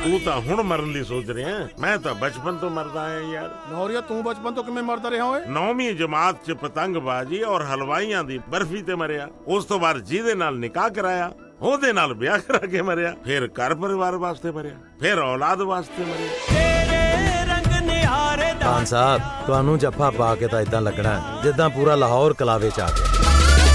ਤੂੰ ਤਾਂ ਹੁਣ ਮਰਨ ਦੀ ਸੋਚ ਰਿਹਾ, ਮੈਂ ਤਾਂ ਬਚਪਨ ਤੋਂ ਮਰਦਾ ਆਇਆ ਯਾਰ। ਨੌਰੀਆ ਤੂੰ ਬਚਪਨ ਤੋਂ ਕਿਵੇਂ ਮਰਦਾ ਰਿਹਾ ਓਏ? 9ਵੀਂ ਜਮਾਤ 'ਚ ਪਤੰਗਬਾਜ਼ੀ ਔਰ ਹਲਵਾਈਆਂ ਦੀ ਬਰਫੀ ਤੇ ਮਰਿਆ। ਉਸ ਤੋਂ ਬਾਅਦ ਜਿਹਦੇ ਨਾਲ ਨਿਕਾਹ ਕਰਾਇਆ ਉਹਦੇ ਨਾਲ ਵਿਆਹ ਕਰਾ ਕੇ ਮਰਿਆ। ਫਿਰ ਘਰ ਪਰਿਵਾਰ ਵਾਸਤੇ ਮਰਿਆ, ਫਿਰ ਔਲਾਦ ਵਾਸਤੇ ਮਰਿਆ। ਖਾਨ ਸਾਹਿਬ ਤੁਹਾਨੂੰ ਜੱਫਾ ਪਾ ਕੇ ਤਾਂ ਇਦਾਂ ਲੱਗਣਾ ਜਿੱਦਾਂ ਪੂਰਾ ਲਾਹੌਰ ਕਲਾਵੇ 'ਚ ਆ ਗਿਆ।